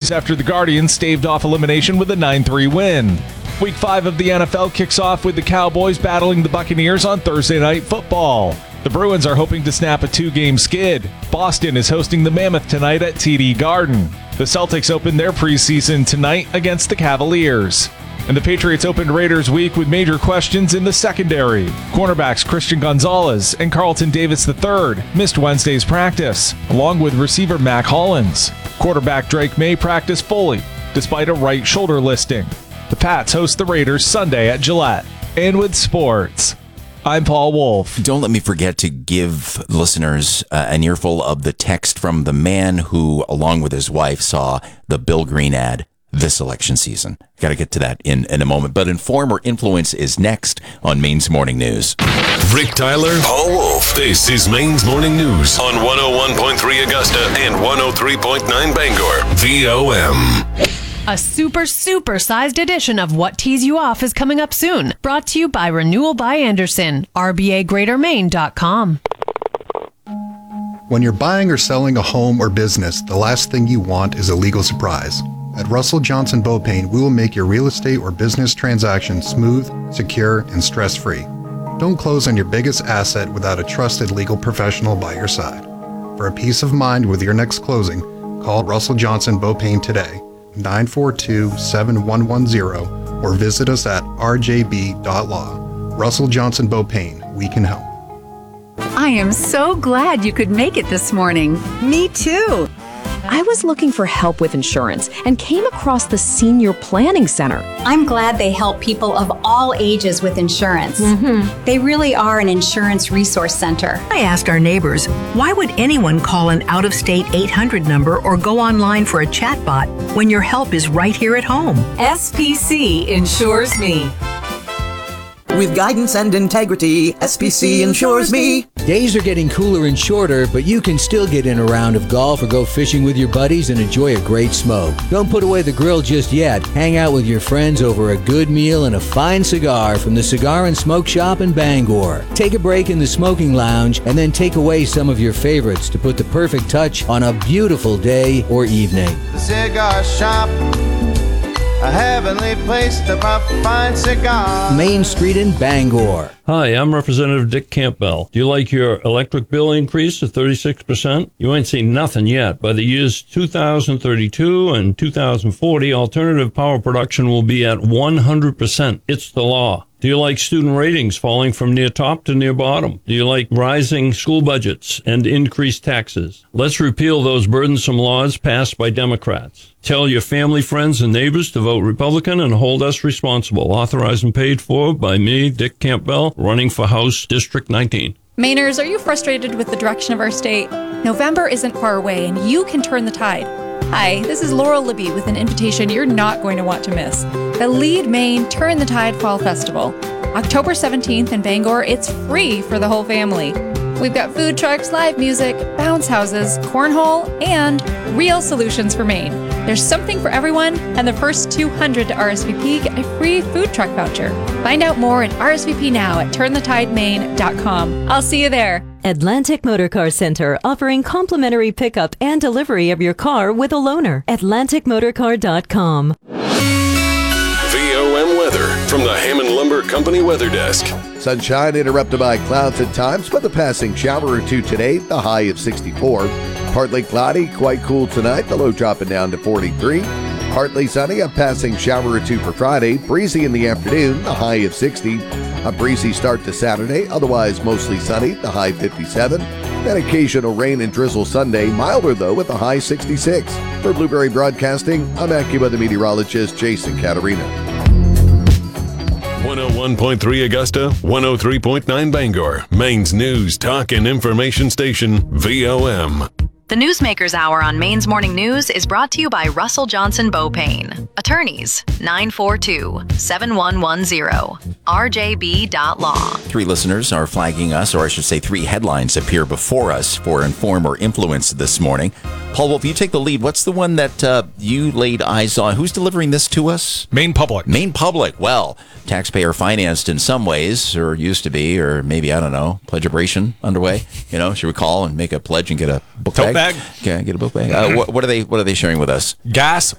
Bears after the Guardians staved off elimination with a 9-3 win. Week 5 of the NFL kicks off with the Cowboys battling the Buccaneers on Thursday Night Football. The Bruins are hoping to snap a 2-game skid. Boston is hosting the Mammoth tonight at TD Garden. The Celtics open their preseason tonight against the Cavaliers. And the Patriots opened Raiders week with major questions in the secondary. Cornerbacks Christian Gonzalez and Carlton Davis III missed Wednesday's practice, along with receiver Mac Hollins. Quarterback Drake May practiced fully, despite a right shoulder listing. The Pats host the Raiders Sunday at Gillette. And with sports, I'm Paul Wolf. Don't let me forget to give listeners an earful of the text from the man who, along with his wife, saw the Bill Green ad this election season. Got to get to that in a moment. But Inform or Influence is next on Maine's Morning News. Rick Tyler, Paul Wolf. This is Maine's Morning News on 101.3 Augusta and 103.9 Bangor. VOM. A super-sized edition of What Tees You Off is coming up soon. Brought to you by Renewal by Anderson, RBAGreaterMaine.com. When you're buying or selling a home or business, the last thing you want is a legal surprise. At Russell Johnson Beaupain, we will make your real estate or business transaction smooth, secure, and stress-free. Don't close on your biggest asset without a trusted legal professional by your side. For a peace of mind with your next closing, call Russell Johnson Beaupain today, 942-7110, or visit us at rjb.law. Russell Johnson Beaupain, we can help. I am so glad you could make it this morning. Me too. I was looking for help with insurance and came across the Senior Planning Center. I'm glad they help people of all ages with insurance. They really are an insurance resource center. I asked our neighbors, why would anyone call an out-of-state 800 number or go online for a chatbot when your help is right here at home? SPC insures me. With guidance and integrity, SPC insures me. Days are getting cooler and shorter, but you can still get in a round of golf or go fishing with your buddies and enjoy a great smoke. Don't put away the grill just yet. Hang out with your friends over a good meal and a fine cigar from the Cigar and Smoke Shop in Bangor. Take a break in the smoking lounge and then take away some of your favorites to put the perfect touch on a beautiful day or evening. The Cigar Shop, a heavenly place to pop fine cigars. Main Street in Bangor. Hi, I'm Representative Dick Campbell. Do you like your electric bill increase to 36%? You ain't seen nothing yet. By the years 2032 and 2040, alternative power production will be at 100%. It's the law. Do you like student ratings falling from near top to near bottom? Do you like rising school budgets and increased taxes? Let's repeal those burdensome laws passed by Democrats. Tell your family, friends, and neighbors to vote Republican and hold us responsible. Authorized and paid for by me, Dick Campbell, running for House District 19. Mainers, are you frustrated with the direction of our state? November isn't far away, and you can turn the tide. Hi, this is Laurel Libby with an invitation you're not going to want to miss. The Lead Maine Turn the Tide Fall Festival. October 17th in Bangor, it's free for the whole family. We've got food trucks, live music, bounce houses, cornhole, and real solutions for Maine. There's something for everyone, and the first 200 to RSVP get a free food truck voucher. Find out more and RSVP now at turnthetidemaine.com. I'll see you there. Atlantic Motor Car Center, offering complimentary pickup and delivery of your car with a loaner. AtlanticMotorcar.com. VOM weather from the Hammond Lumber Company Weather Desk. Sunshine interrupted by clouds at times, with a passing shower or two today, the high of 64. Partly cloudy, quite cool tonight, the low dropping down to 43. Partly sunny, a passing shower or two for Friday. Breezy in the afternoon, the high of 60. A breezy start to Saturday, otherwise mostly sunny, the high 57. Then occasional rain and drizzle Sunday, milder though with a high 66. For Blueberry Broadcasting, I'm AccuWeather meteorologist Jason Caterina. 101.3 Augusta, 103.9 Bangor, Maine's news, talk, and information station, VOM. The Newsmakers Hour on Maine's Morning News is brought to you by Russell Johnson Beaupain. Attorneys, 942-7110. RJB.law. 3 listeners are flagging us, or I should say 3 headlines appear before us for Inform or Influence this morning. Paul Wolf, you take the lead. What's the one that you laid eyes on? Who's delivering this to us? Maine Public. Maine Public. Well, taxpayer financed in some ways, or used to be, or maybe, I don't know, pledgeabration underway. You know, should we call and make a pledge and get a book bag? Tote bag. Okay, get a book bag. What are they sharing with us? Gas,